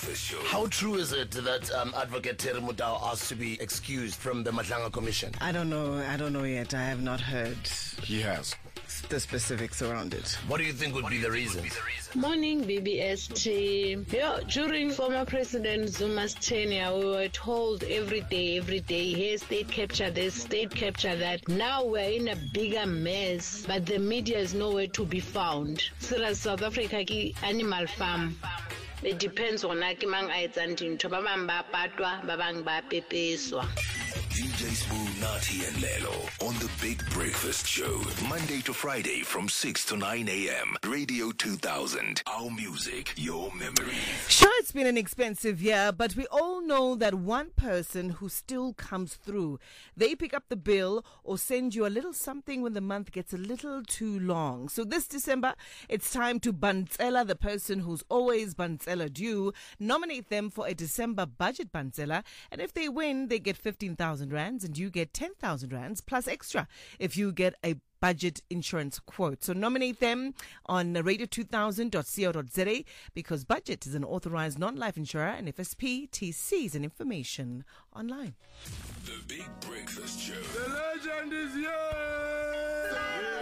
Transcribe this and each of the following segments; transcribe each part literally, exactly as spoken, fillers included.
Breakfast Show. How true is it that um, Advocate Terry Mutau asked to be excused from the Madlanga Commission? I don't know. I don't know yet. I have not heard He has. the specifics around it. What do you think would be the reason? Morning, B B S team. Yeah, during former President Zuma's tenure, we were told every day, every day, here's state capture this, state capture that. Now we're in a bigger mess, but the media is nowhere to be found. Sira South Africa ki animal farm. It depends on aki mang aitsandin to babang ba patwa, babang ba pepeswa. D J Smooth, Nati and Lelo on the Big Breakfast Show. Monday to Friday from six to nine a.m. Radio two thousand. Our music, your memory. Sure, it's been an expensive year, but we all know that one person who still comes through. They pick up the bill or send you a little something when the month gets a little too long. So this December, it's time to bantsela the person who's always bantsela due. Nominate them for a December budget bantsela, and if they win, they get fifteen thousand rands and you get ten thousand rands plus extra if you get a budget insurance quote. So nominate them on radio two thousand dot co dot za because Budget is an authorized non-life insurer and F S P T Cs and information online. The Big Breakfast Show. The legend is here!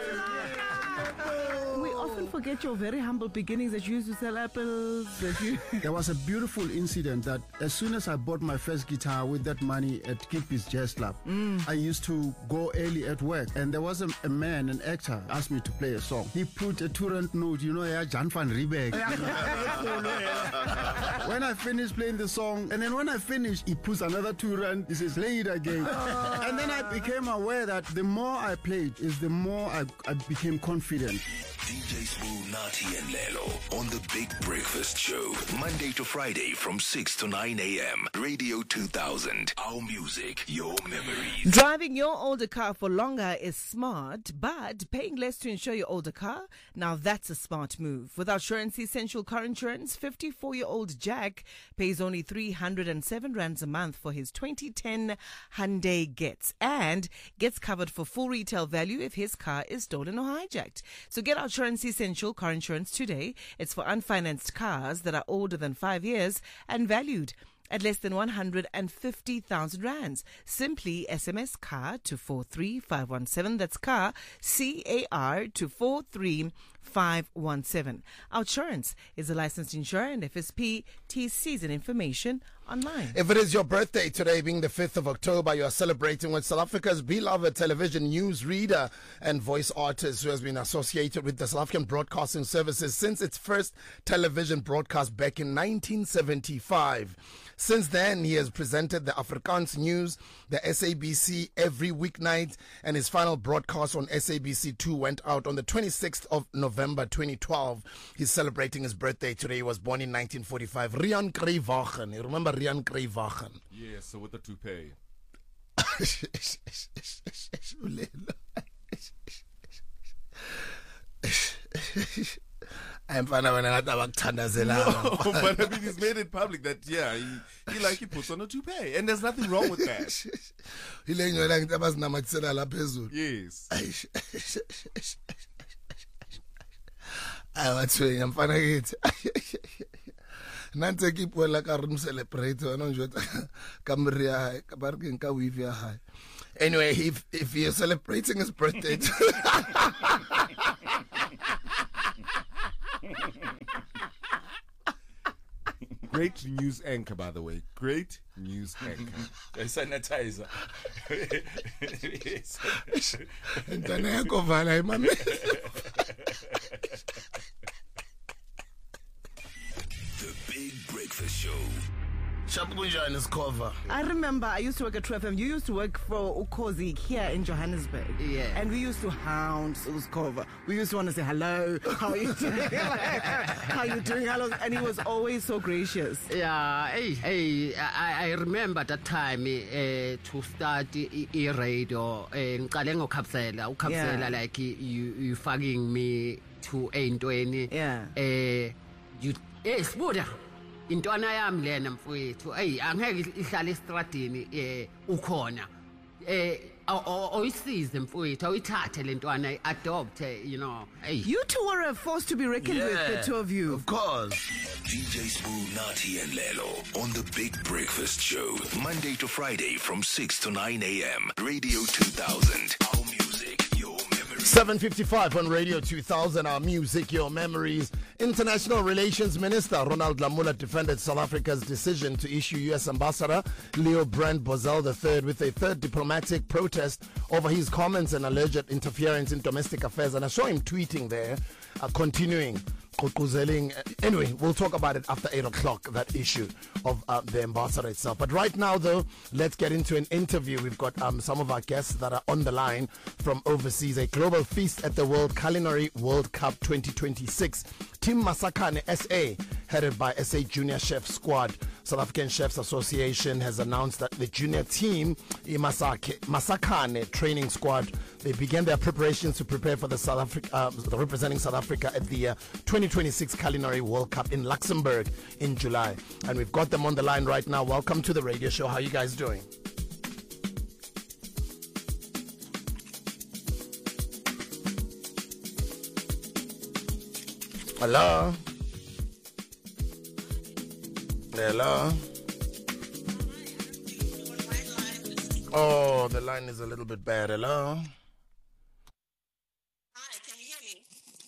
We often forget your very humble beginnings, that you used to sell apples. That you There was a beautiful incident that as soon as I bought my first guitar with that money at Kippy's Jazz Club, mm. I used to go early at work, and there was a, a man, an actor, asked me to play a song. He put a two-rand note, you know, yeah, Jan van Riebeck. When I finished playing the song, and then when I finished, he puts another two rand. He says, play it again. And then I became aware that the more I played, is the more I, I became confident. D J Smooth, Nati and Lelo on the Big Breakfast Show. Monday to Friday from six to nine a.m. Radio two thousand. Our music, your memories. Driving your older car for longer is smart, but paying less to insure your older car, now that's a smart move. With Assurance Essential Car Insurance, fifty-four-year-old Jack pays only three hundred seven rands a month for his twenty ten Hyundai Getz and gets covered for full retail value if his car is stolen or hijacked. So get Assurance Essential Car Insurance today. It's for unfinanced cars that are older than five years and valued at less than one hundred fifty thousand rands. Simply S M S CAR to four three five one seven. That's CAR, C A R, to four three five one seven. Outsurance is a licensed insurer and F S P T Cs and information online. If it is your birthday today, being the fifth of October, you are celebrating with South Africa's beloved television news reader and voice artist who has been associated with the South African Broadcasting Services since its first television broadcast back in nineteen seventy-five. Since then, he has presented the Afrikaans News, the S A B C every weeknight, and his final broadcast on S A B C two went out on the twenty-sixth of November twenty twelve. He's celebrating his birthday today. He was born in nineteen forty-five. Rian Kreiwagen. You remember Rian Kreiwagen? Yes, so with the toupee. I'm fine when I No, but I mean, he's made it public that, yeah, he, he like he puts on a toupee. And there's nothing wrong with that. Yes. I was saying, I'm fine again. Nante keep well like a room celebrator. I know you Cambria, Cabarkin, Kawivia High. Anyway, if if you're celebrating his birthday. Great news anchor, by the way. Great news anchor. A sanitizer. The Big Breakfast Show. Shabukunjani is cover. I remember I used to work at True F M. You used to work for Ukozi here in Johannesburg. Yeah. And we used to hound Uskova. We used to want to say, hello, how are you doing? How are you doing? Hello. And he was always so gracious. Yeah, hey, hey, I, I remember that time uh, to start a radio. Ngicale ngokapsela, ukapsela like you you fucking me to entweni. Yeah. Eh you eh sibuda. Intwana yami lena mfowethu hey angeke ihlale estradini eh ukhona eh oyisize mfowethu awuyithathe lentwana adopt you know hey you two were a force to be reckoned yeah, with, the two of you. Of course. D J Smooth, Nati and Lelo on the Big Breakfast Show. Monday to Friday from six to nine a.m. Radio two thousand. Our music, your memories. seven fifty-five on Radio two thousand, our music, your memories. International Relations Minister Ronald Lamola defended South Africa's decision to issue U S Ambassador Leo Brand Bozell the third with a third diplomatic protest over his comments and alleged interference in domestic affairs. And I saw him tweeting there, uh, continuing. Anyway, we'll talk about it after eight o'clock, that issue of uh, the ambassador itself. But right now, though, let's get into an interview. We've got um, some of our guests that are on the line from overseas. A global feast at the World Culinary World Cup twenty twenty-six. Team Masakhane S A, headed by S A Junior Chef Squad. South African Chefs Association has announced that the junior team, Masakhane Training Squad, they began their preparations to prepare for the South Africa, uh, representing South Africa at the uh, twenty twenty-six Culinary World Cup in Luxembourg in July. And we've got them on the line right now. Welcome to the radio show. How are you guys doing? Hello? Hello? Oh, the line is a little bit bad. Hello? Hi, can you hear me?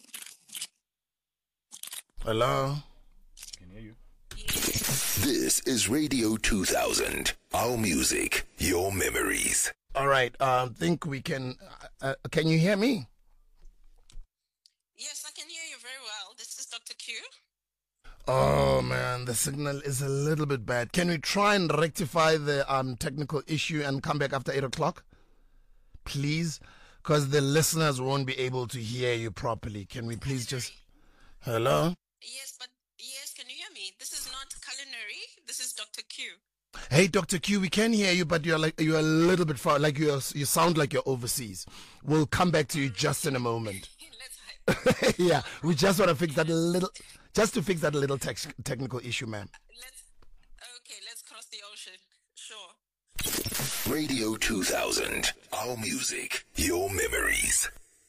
Hello? Can hear you. This is Radio two thousand. Our music, your memories. All right. I um, think we can. Uh, uh, can you hear me? Yes, I can hear you very well. This is Doctor Q. Oh, man, the signal is a little bit bad. Can we try and rectify the um, technical issue and come back after eight o'clock? Please? Because the listeners won't be able to hear you properly. Can we please just... Hello? Yes, but yes, can you hear me? This is not culinary. This is Doctor Q. Hey, Doctor Q, we can hear you, but you're like you're a little bit far. Like you you sound like you're overseas. We'll come back to you just in a moment. Let's hide. Yeah, we just want to fix that a little... Just to fix that little tex- technical issue, ma'am. Let's, okay, let's cross the ocean. Sure. Radio two thousand. Our music, your memories.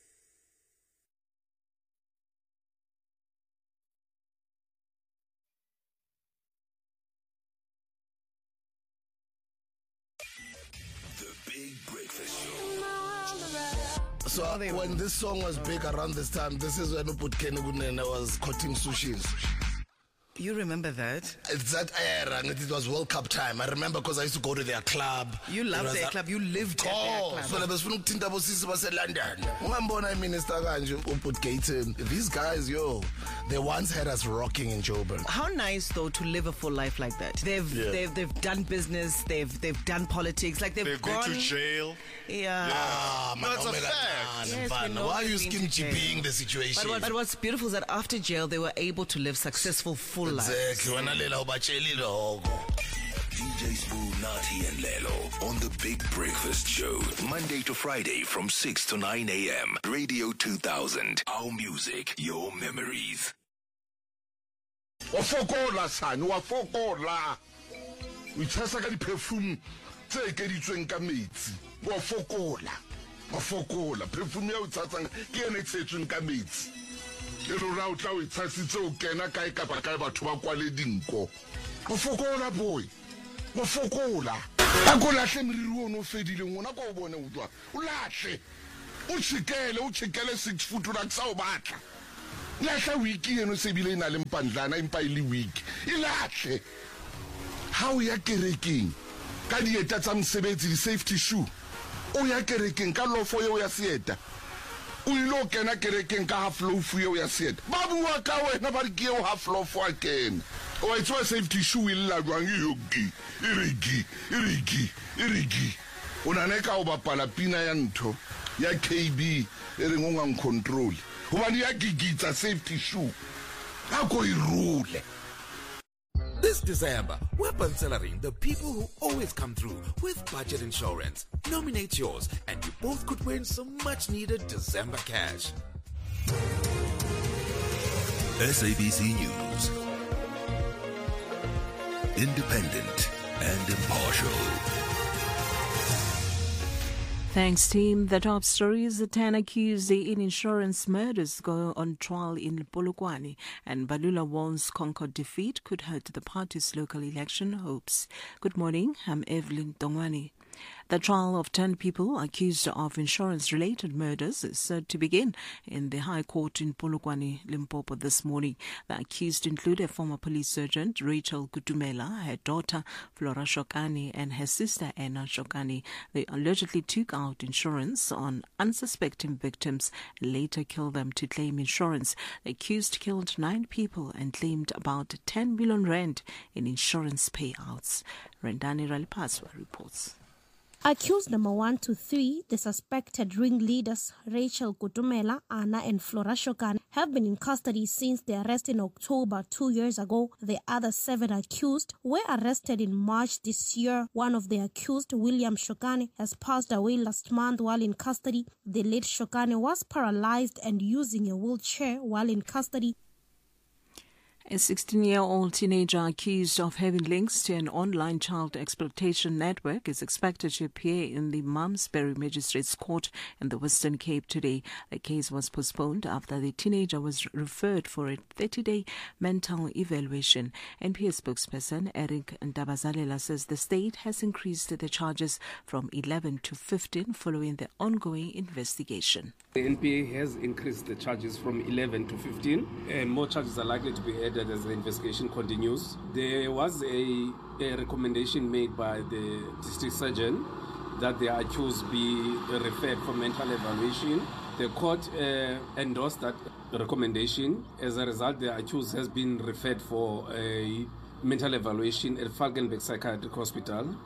The Big Breakfast Show. So when this song was big around this time, this is when Kenny Gunene was cutting sushis. You remember that? It's that era, and it was World Cup time. I remember because I used to go to their club. You loved their club. You lived at their Oh, club. so lebesifuna ukuthinta abosisi base-London. Ungambona iminister kanje uPut Gayton. These guys, yo, they once had us rocking in Joburg. How nice though to live a full life like that. They've Yeah. they've they've done business. They've they've done politics. Like they've, They've gone. been to jail. Yeah. Ah, man, That's a oh my God, fact. man, Yes, man. we know Why are you they've been to skim jail. being the situation? But, what, but what's beautiful is that after jail they were able to live successful full lives. Exactly. Wena lela ubatshelile hoko. D J Smooth, Nati and Lelo on the Big Breakfast Show. Monday to Friday from six to nine a.m. Radio two thousand. Our music, your memories. Wafokola sane wafokola o itshasa ka di-perfume tse ekeditsweng ka metsi wafokola wafokola perfume ya o tshatsang ke ene e tshetsweng ka metsi e rora o tla o itshasitse o kena kae kapa kae batho ba kwale dinko wafokola boy wafokola a ko lahle moriri ono o fedileng ona ko o bone o tswa o lahle o tshikele o tshikele six foot ra tsa o batla lahla wiki eno se bile ina le mpandlana impa ile wiki ilahle ha o ya kerekeng ka dieta tsa msebetsi di safety shoe o ya kerekeng ka lofo ye o ya seeta o ile kena kerekeng ka half loaf ye o ya seeta ba bua ka wena ba ke o half loaf wa kena o itse safety shoe ile la jwang yogi irigi irigi irigi ona ne ka o bapala pina ya ntho ya K B e re ngonga control hobane ya gigitsa safety shoe ha go irule. This December, we're considering the people who always come through with budget insurance. Nominate yours, and you both could win some much-needed December cash. S A B C News. Independent and impartial. Thanks, team. The top stories: the ten accused in insurance murders go on trial in Polokwane, and Balula warns Concord defeat could hurt the party's local election hopes. Good morning, I'm Evelyn Dongwani. The trial of ten people accused of insurance-related murders is set to begin in the High Court in Polokwane, Limpopo this morning. The accused include a former police sergeant, Rachel Kutumela, her daughter, Flora Shokani, and her sister, Anna Shokani. They allegedly took out insurance on unsuspecting victims and later killed them to claim insurance. The accused killed nine people and claimed about ten million rand in insurance payouts. Rendani Ralipaswa reports. Accused number one to three, the suspected ringleaders Rachel Kutumela, Anna and Flora Shokani, have been in custody since their arrest in October two years ago. The other seven accused were arrested in March this year. One of the accused, William Shokani, has passed away last month while in custody. The late Shokani was paralyzed and using a wheelchair while in custody. A sixteen-year-old teenager accused of having links to an online child exploitation network is expected to appear in the Malmesbury Magistrates Court in the Western Cape today. The case was postponed after the teenager was referred for a thirty-day mental evaluation. N P A spokesperson Eric Ndabazalela says the state has increased the charges from eleven to fifteen following the ongoing investigation. The N P A has increased the charges from eleven to fifteen, and more charges are likely to be added as the investigation continues. There was a, a recommendation made by the district surgeon that the accused be referred for mental evaluation. The court uh, endorsed that recommendation. As a result, the accused has been referred for a mental evaluation at Falkenberg Psychiatric Hospital.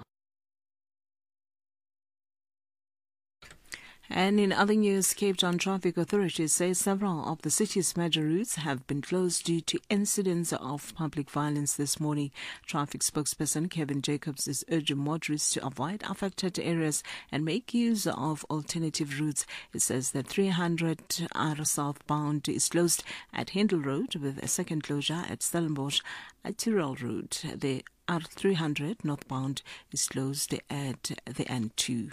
And in other news, Cape Town traffic authorities say several of the city's major routes have been closed due to incidents of public violence this morning. Traffic spokesperson Kevin Jacobs is urging motorists to avoid affected areas and make use of alternative routes. It says that three hundred R southbound is closed at Hindle Road, with a second closure at Stellenbosch at Tyrrell Road. The R three hundred northbound is closed at the N two.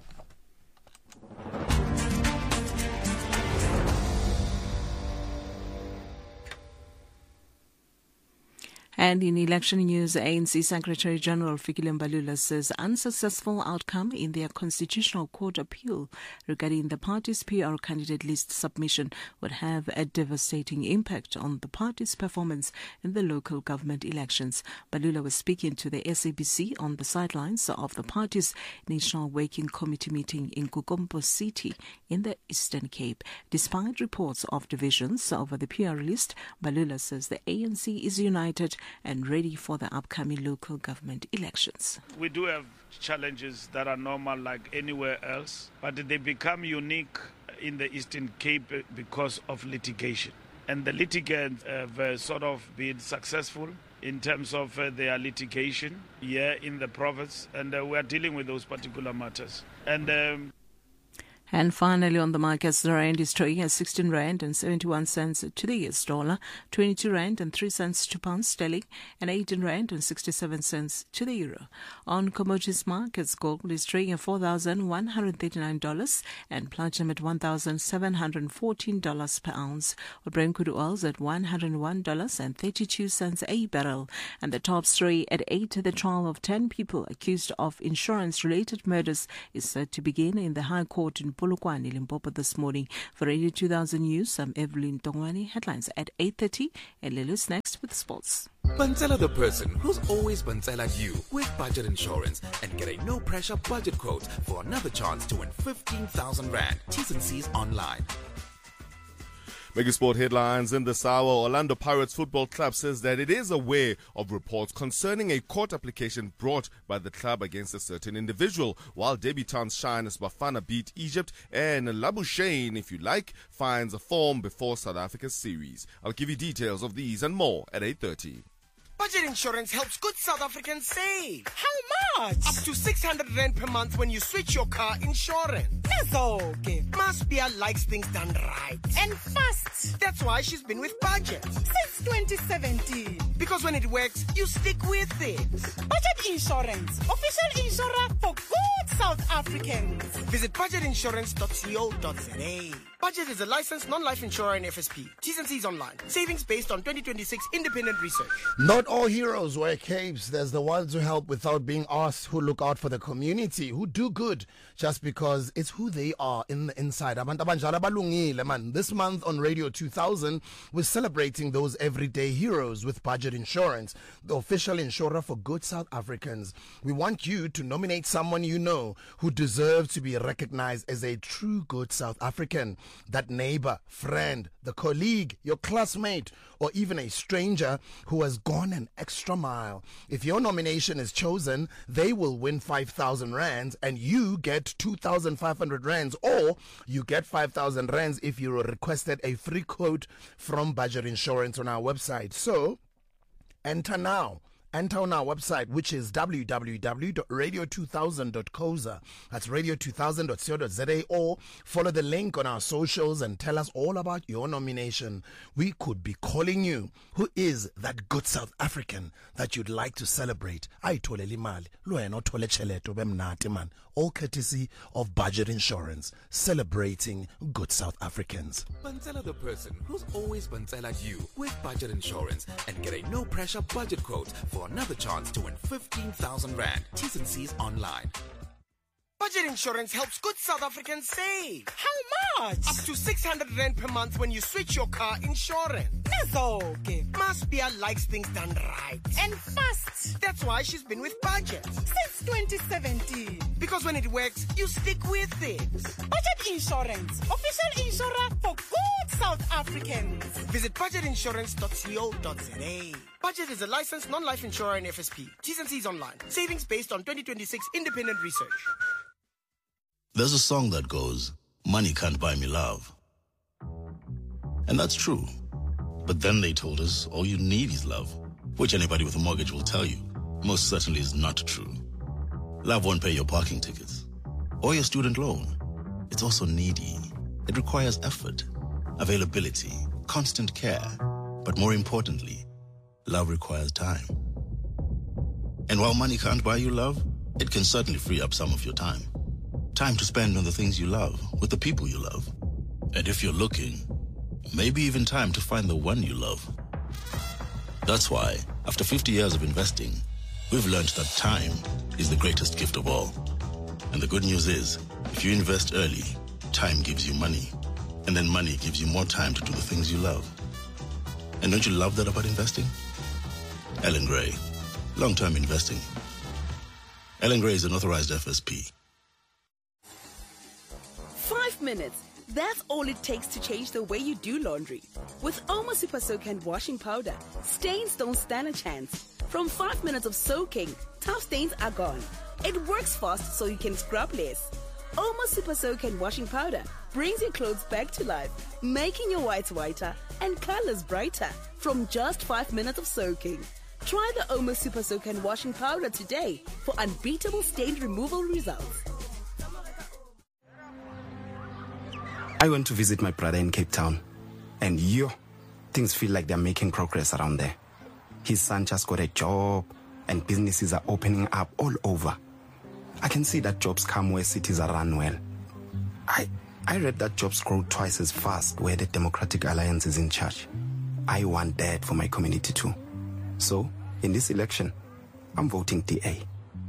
And in election news, A N C Secretary General Fikile Mbalula says unsuccessful outcome in their Constitutional Court appeal regarding the party's P R candidate list submission would have a devastating impact on the party's performance in the local government elections. Mbalula was speaking to the S A B C on the sidelines of the party's National Working Committee meeting in Kukompo City in the Eastern Cape. Despite reports of divisions over the P R list, Mbalula says the A N C is united and ready for the upcoming local government elections. We do have challenges that are normal like anywhere else, but they become unique in the Eastern Cape because of litigation. And the litigants have uh, sort of been successful in terms of uh, their litigation here in the province, and uh, we are dealing with those particular matters. And um, And finally, on the markets, the rand is trading at sixteen rand and seventy-one cents to the U S dollar, twenty-two rand and three cents to pound sterling, and eighteen rand and sixty-seven cents to the euro. On commodities markets, gold is trading at four thousand one hundred thirty-nine dollars and platinum at one thousand seven hundred fourteen dollars per ounce. Brent crude oil is at one hundred one dollars and thirty-two cents a barrel. And the top story at eight, the trial of ten people accused of insurance-related murders is set to begin in the High Court in Polokwane, Limpopo this morning. For Radio two thousand News, I'm Evelyn Dongwani. Headlines at eight thirty, and Lilu's next with sports. Bantsela the person who's always Bantsela you with Budget Insurance and get a no-pressure budget quote for another chance to win fifteen thousand rand. T's and C's online. Mega Sport headlines in this hour. Orlando Pirates Football Club says that it is aware of reports concerning a court application brought by the club against a certain individual, while debutants Shine as Bafana beat Egypt and Labuschagne, if you like, finds a form before South Africa's series. I'll give you details of these and more at eight thirty. Budget Insurance helps good South Africans save. How much? Up to six hundred rand per month when you switch your car insurance. Okay. Maspia likes things done right. And fast. That's why she's been with Budget. Since twenty seventeen. Because when it works, you stick with it. Budget Insurance. Official insurer for good South Africans. Visit budget insurance dot co dot za. Budget is a licensed non-life insurer in F S P. T's and C's online. Savings based on twenty twenty-six independent research. Not all heroes wear capes. There's the ones who help without being asked, who look out for the community, who do good just because it's who they are in the inside. Abantu abanjalo balungile, man. This month on Radio two thousand, we're celebrating those everyday heroes with Budget Insurance, the official insurer for good South Africans. We want you to nominate someone you know who deserves to be recognized as a true good South African. That neighbor, friend, the colleague, your classmate, or even a stranger who has gone an extra mile. If your nomination is chosen, they will win five thousand rands and you get two thousand five hundred rands, or you get five thousand rands if you requested a free quote from Budget Insurance on our website. So, enter now. Enter on our website, which is w w w dot radio two thousand dot co za. That's radio two thousand dot co dot za, or follow the link on our socials and tell us all about your nomination. We could be calling you. Who is that good South African that you'd like to celebrate? Ayitholele imali, lo wena othole cheleto bemnati man. All courtesy of Budget Insurance, celebrating good South Africans. Bansela the person who's always Bansela you with Budget Insurance and get a no-pressure budget quote for another chance to win fifteen thousand rand. T's and C's online. Budget Insurance helps good South Africans save. How much? Up to six hundred rand per month when you switch your car insurance. Okay. Maspia likes things done right. And fast. That's why she's been with Budget. Since twenty seventeen. Because when it works, you stick with it. Budget Insurance. Official insurer for good South Africans. Visit budget insurance dot co dot za. Budget is a licensed non-life insurer in F S P. T's and C's online. Savings based on twenty twenty-six independent research. There's a song that goes, "Money can't buy me love." And that's true. But then they told us all you need is love, which anybody with a mortgage will tell you most certainly is not true. Love won't pay your parking tickets or your student loan. It's also needy. It requires effort, availability, constant care. But more importantly, love requires time. And while money can't buy you love, it can certainly free up some of your time. Time to spend on the things you love, with the people you love. And if you're looking, maybe even time to find the one you love. That's why, after fifty years of investing, we've learned that time is the greatest gift of all. And the good news is, if you invest early, time gives you money. And then money gives you more time to do the things you love. And don't you love that about investing? Ellen Gray, long-term investing. Ellen Gray is an authorized F S P. Five minutes. That's all it takes to change the way you do laundry. With Omo Super Soakant washing powder, stains don't stand a chance. From five minutes of soaking, tough stains are gone. It works fast so you can scrub less. Omo Super Soakant washing powder brings your clothes back to life, making your whites whiter and colors brighter from just five minutes of soaking. Try the Omo Super Soakant washing powder today for unbeatable stain removal results. I went to visit my brother in Cape Town, and yo, things feel like they're making progress around there. His son just got a job, and businesses are opening up all over. I can see that jobs come where cities are run well. I, I read that jobs grow twice as fast where the Democratic Alliance is in charge. I want that for my community too. So, in this election, I'm voting D A.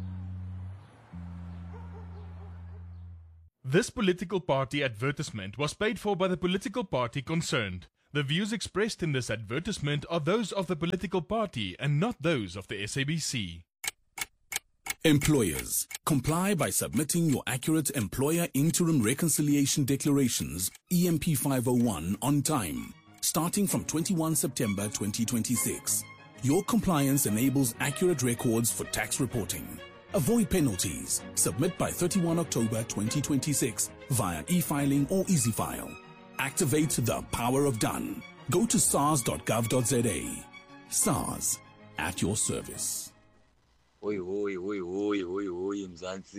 This political party advertisement was paid for by the political party concerned. The views expressed in this advertisement are those of the political party and not those of the S A B C. Employers, comply by submitting your accurate Employer Interim Reconciliation Declarations, E M P five oh one, on time, starting from twenty-first September twenty twenty-six. Your compliance enables accurate records for tax reporting. Avoid penalties. Submit by thirty-first October twenty twenty-six via e-filing or EasyFile. Activate the power of done. Go to sars dot gov dot za. SARS, at your service. Oi, oi, oi, oi, oi, oi, Mzansi.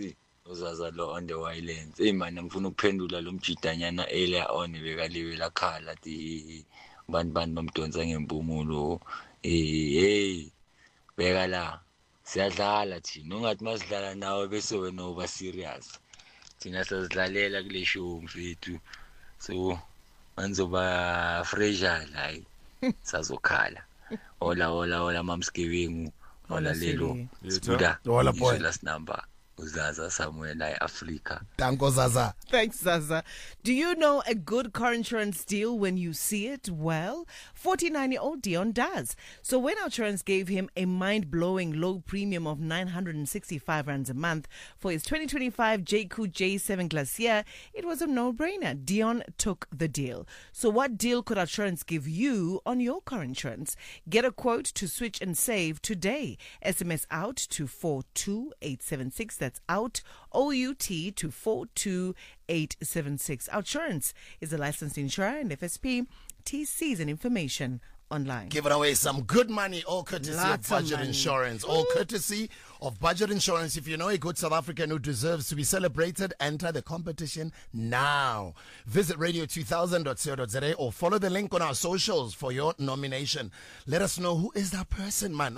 uzaza lo on the Wildlands. Hey man, ngifuna ukuphendula lo mjidanyana earlier on bekaliwe lakhala ti bantu bantu bamdonsa ngempumulo. Eh hey beka la siyadlala thina ungathi masidlala nawe bese wena uba serious. Thina sizidlalela kule show mfethu. So manzoba fragile hayi sazokhala. Hola hola hola mamskevingu. Hola lelo. Buda. Hola boy. Last number. Uzaza somewhere like Africa. Danko Zaza. Thanks, Zaza. Do you know a good car insurance deal when you see it? Well, forty-nine-year-old Dion does. So when Outsurance gave him a mind-blowing low premium of nine hundred sixty-five rands a month for his twenty twenty-five J Q J seven Glacier, it was a no-brainer. Dion took the deal. So what deal could Outsurance give you on your car insurance? Get a quote to switch and save today. S M S out to four two eight seven six. That's out, O U T, to four two eight seven six. Outsurance is a licensed insurer and F S P. T Cs and information online. Giving away some good money, all courtesy Lots of of Budget money. Insurance. All courtesy of Budget Insurance. If you know a good South African who deserves to be celebrated, enter the competition now. Visit radio two thousand dot co dot za or follow the link on our socials for your nomination. Let us know who is that person, man.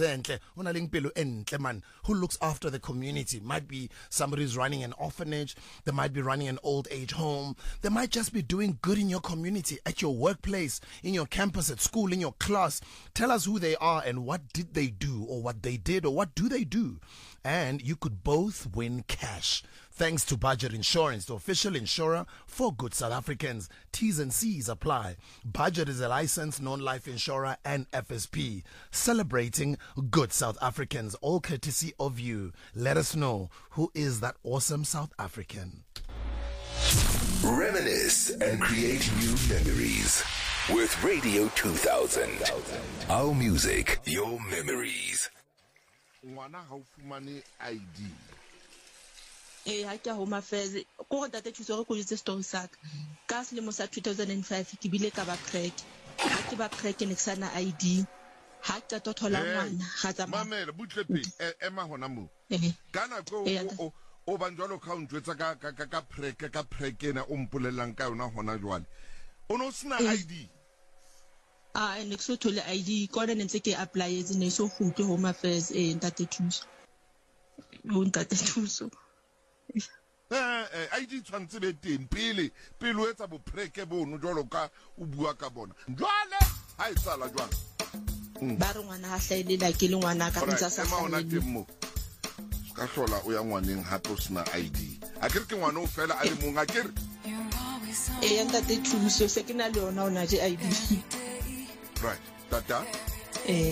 Man, who looks after the community. Might be somebody who's running an orphanage. They might be running an old age home. They might just be doing good in your community, at your workplace, in your campus, at school, in your class. Tell us who they are and what did they do, or what they did, or what do they do. And you could both win cash. Thanks to Budget Insurance, the official insurer for good South Africans. T's and C's apply. Budget is a licensed non-life insurer and F S P. Celebrating good South Africans, all courtesy of you. Let us know who is that awesome South African. Reminisce and create new memories with Radio two thousand. Our music, your memories. Ngwana ha o fumane I D. Eh ha ke Home Affairs ko go tate thuso go jetse story saka ka selemo sa two thousand five ke bile ka ba crack ha ke ba crack ne sana I D ha ke to thola ngwana ga tsa mamela butlepe ema hona mo kana go o o banjalo account wetsa ka ka ka prek ka prek ena o mpolelang ka yona hona jwale o no sina I D. Ah ene ke so thole I D ko ne ntse ke apply etse ne so go ke Home Affairs eh ntate thuso o ntate thuso eh eh I D tshwantse be teng pele pele o etsa bo preke bono jolo ka o bua ka bona jwale ha itsala jwang ba re ngwana ha hlaelela ke le ngwana ka ntsa sa ona temo ka hlola o ya ngwaneng hape o sina I D a ke re ke ngwana o fela a le mong a ke re eh ntate thuso se ke na le ona ona je I D right tata eh